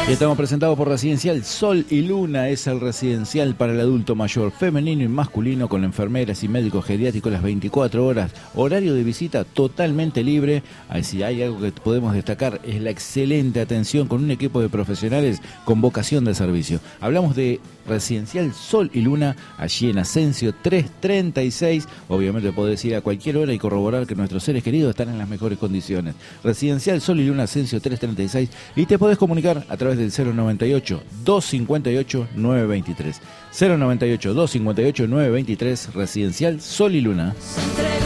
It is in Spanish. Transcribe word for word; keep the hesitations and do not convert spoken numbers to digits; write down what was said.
Y estamos presentados por Residencial Sol y Luna. Es el residencial para el adulto mayor, femenino y masculino, con enfermeras y médicos geriátricos las veinticuatro horas. Horario de visita totalmente libre. Si hay algo que podemos destacar es la excelente atención con un equipo de profesionales con vocación de servicio. Hablamos de Residencial Sol y Luna, allí en Asensio trescientos treinta y seis. Obviamente podés ir a cualquier hora y corroborar que nuestros seres queridos están en las mejores condiciones. Residencial Sol y Luna, Asensio trescientos treinta y seis. Y te podés comunicar a través del cero noventa y ocho, doscientos cincuenta y ocho, novecientos veintitrés. cero noventa y ocho, doscientos cincuenta y ocho, novecientos veintitrés. Residencial Sol y Luna.